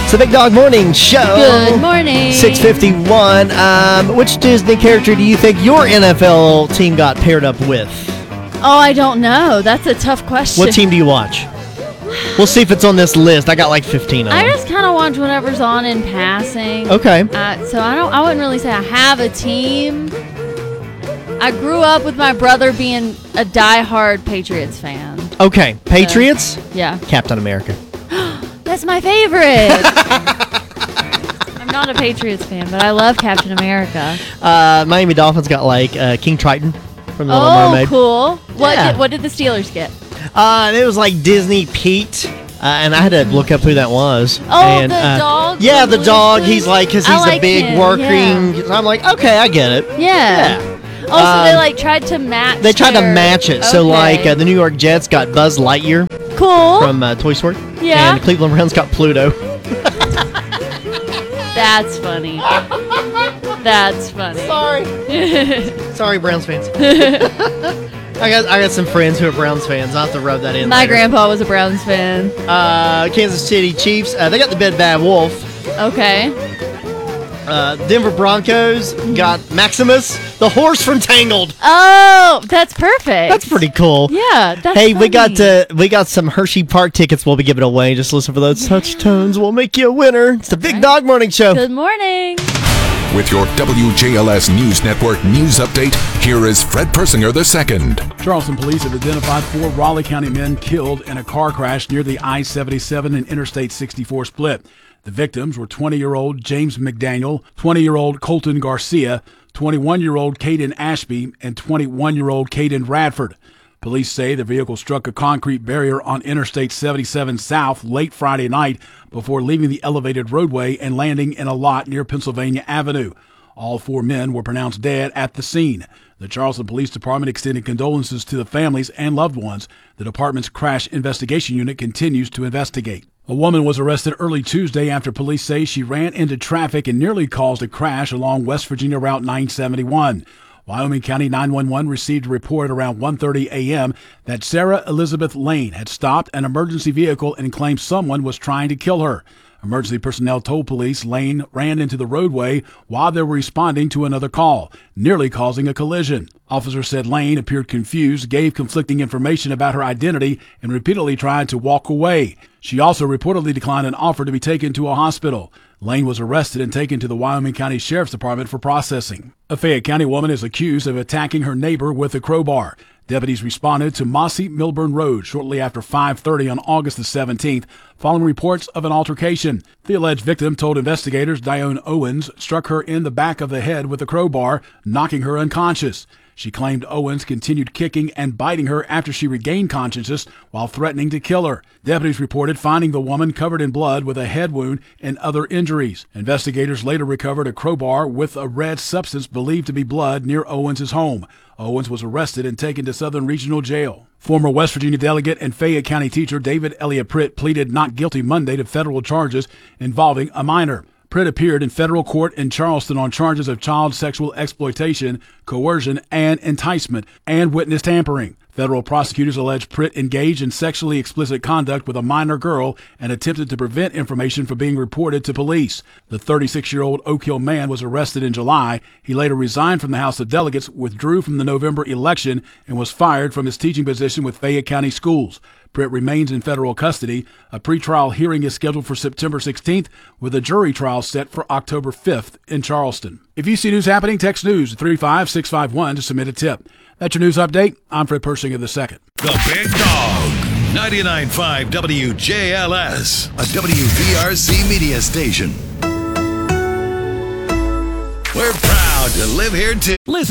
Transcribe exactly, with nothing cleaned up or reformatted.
It's the Big Dog Morning Show. Good morning. six fifty-one. Um, which Disney character do you think your N F L team got paired up with? Oh, I don't know. That's a tough question. What team do you watch? We'll see if it's on this list. I got like fifteen of them. I just kind of watch whatever's on in passing. Okay. Uh, so I don't. I wouldn't really say I have a team. I grew up with my brother being a diehard Patriots fan. Okay. Patriots? So, yeah. Captain America. That's my favorite. I'm not a Patriots fan, but I love Captain America. Uh, Miami Dolphins got like uh, King Triton from The Little Oh, Mermaid. cool. What Yeah. did, what did the Steelers get? Uh, it was like Disney Pete, uh, and I had to look up who that was. Oh, and, the uh, dog Yeah, from the Blue's dog. Clues? He's like, because I he's like a big him, working. yeah. I'm like, okay, I get it. Yeah. Yeah. Also, Um, they like tried to match. They tried to their- match it. So, Okay. like, uh, the New York Jets got Buzz Lightyear cool. from uh, Toy Story. Yeah. And the Cleveland Browns got Pluto. That's funny. That's funny. Sorry. Sorry, Browns fans. I got I got some friends who are Browns fans. I'll have to rub that in. My later. grandpa was a Browns fan. Uh, Kansas City Chiefs. Uh, they got the Bed Bad Wolf. Okay. Uh, Denver Broncos got Maximus, the horse from Tangled. Oh, that's perfect. That's pretty cool. Yeah, that's Hey, we got funny. uh, we got some Hershey Park tickets we'll be giving away. Just listen for those touch tones. We'll make you a winner. It's the Big right. Dog Morning Show. Good morning. With your W J L S News Network news update, here is Fred Persinger the second. Charleston police have identified four Raleigh County men killed in a car crash near the I seventy-seven and Interstate sixty-four split. The victims were twenty-year-old James McDaniel, twenty-year-old Colton Garcia, twenty-one-year-old Caden Ashby, and twenty-one-year-old Caden Radford. Police say the vehicle struck a concrete barrier on Interstate seventy-seven South late Friday night before leaving the elevated roadway and landing in a lot near Pennsylvania Avenue. All four men were pronounced dead at the scene. The Charleston Police Department extended condolences to the families and loved ones. The department's crash investigation unit continues to investigate. A woman was arrested early Tuesday after police say she ran into traffic and nearly caused a crash along West Virginia Route nine seventy-one. Wyoming County nine one one received a report around one thirty a.m. that Sarah Elizabeth Lane had stopped an emergency vehicle and claimed someone was trying to kill her. Emergency personnel told police Lane ran into the roadway while they were responding to another call, nearly causing a collision. Officers said Lane appeared confused, gave conflicting information about her identity, and repeatedly tried to walk away. She also reportedly declined an offer to be taken to a hospital. Lane was arrested and taken to the Wyoming County Sheriff's Department for processing. A Fayette County woman is accused of attacking her neighbor with a crowbar. Deputies responded to Mossy Milburn Road shortly after five thirty on August the seventeenth, following reports of an altercation. The alleged victim told investigators Dione Owens struck her in the back of the head with a crowbar, knocking her unconscious. She claimed Owens continued kicking and biting her after she regained consciousness while threatening to kill her. Deputies reported finding the woman covered in blood with a head wound and other injuries. Investigators later recovered a crowbar with a red substance believed to be blood near Owens' home. Owens was arrested and taken to Southern Regional Jail. Former West Virginia delegate and Fayette County teacher David Elliott Pritt pleaded not guilty Monday to federal charges involving a minor. Pritt appeared in federal court in Charleston on charges of child sexual exploitation, coercion, and enticement, and witness tampering. Federal prosecutors allege Pritt engaged in sexually explicit conduct with a minor girl and attempted to prevent information from being reported to police. The thirty-six-year-old Oak Hill man was arrested in July. He later resigned from the House of Delegates, withdrew from the November election, and was fired from his teaching position with Fayette County Schools. Pritt remains in federal custody. A pretrial hearing is scheduled for September sixteenth, with a jury trial set for October fifth in Charleston. If you see news happening, text news three five six five one to submit a tip. That's your news update. I'm Fred Persinger the second. The Big Dog, ninety-nine point five W J L S, a W V R C media station. We're proud to live here too. Listen.